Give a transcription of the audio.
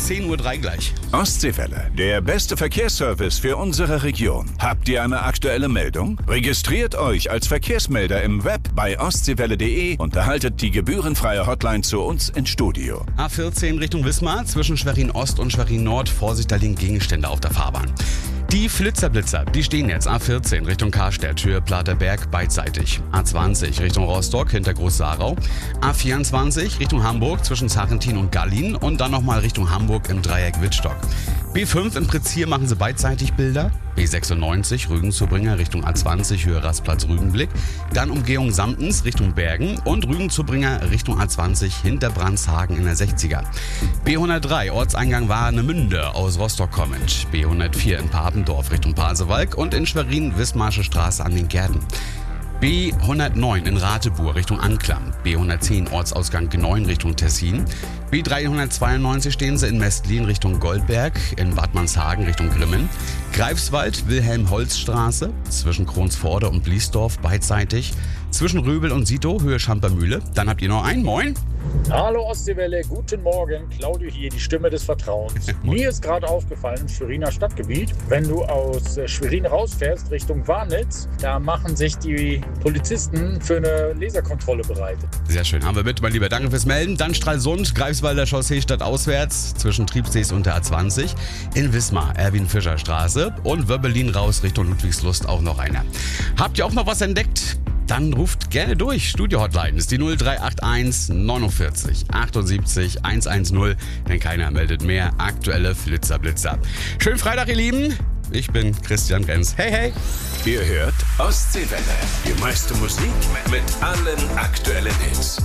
10:03 Uhr gleich. Ostseewelle, der beste Verkehrsservice für unsere Region. Habt ihr eine aktuelle Meldung? Registriert euch als Verkehrsmelder im Web bei ostseewelle.de und erhaltet die gebührenfreie Hotline zu uns ins Studio. A14 Richtung Wismar, zwischen Schwerin Ost und Schwerin Nord. Vorsicht, da liegen Gegenstände auf der Fahrbahn. Die Flitzer-Blitzer, die stehen jetzt A14 Richtung Karstedt, Höhe Platerberg beidseitig. A20 Richtung Rostock hinter Groß-Sarau. A24 Richtung Hamburg zwischen Sarrentin und Gallin und dann nochmal Richtung Hamburg im Dreieck Wittstock. B5 im Prizier machen sie beidseitig Bilder. B96 Rügen-Zurbringer Richtung A20 Höhe Rastplatz Rügenblick. Dann Umgehung Samtens Richtung Bergen und Rügen-Zurbringer Richtung A20 hinter Brandshagen in der 60er. B103 Ortseingang Warnemünde aus Rostock kommend. B104 in Papendorf Richtung Pasewalk und in Schwerin Wismarsche Straße an den Gärten. B109 in Ratebuhr Richtung Anklam. B110 Ortsausgang G9 Richtung Tessin. B392 stehen sie in Mestlin Richtung Goldberg, in Bad Manshagen Richtung Grimmen. Greifswald Wilhelm-Holz-Straße zwischen Kronsforde und Bliesdorf beidseitig. Zwischen Röbel und Sito Höhe Schampermühle. Dann habt ihr noch einen. Moin. Hallo Ostseewelle, guten Morgen. Claudio hier, die Stimme des Vertrauens. Mir ist gerade aufgefallen im Schweriner Stadtgebiet, wenn du aus Schwerin rausfährst Richtung Warnitz, da machen sich die Polizisten für eine Laserkontrolle bereit. Sehr schön, haben wir mit, mein Lieber. Danke fürs Melden. Dann Stralsund, Greifswalder Chaussee stadtauswärts zwischen Triebsees und der A20. In Wismar, Erwin-Fischer-Straße und Wöbbelin raus Richtung Ludwigslust auch noch einer. Habt ihr auch noch was entdeckt? Dann ruft gerne durch. Studio-Hotline ist die 0381 49 78 110, denn keiner meldet mehr. Aktuelle Flitzer-Blitzer. Schönen Freitag, ihr Lieben. Ich bin Christian Renz. Hey, hey. Ihr hört Ostseewelle. Die meiste Musik mit allen aktuellen Hits.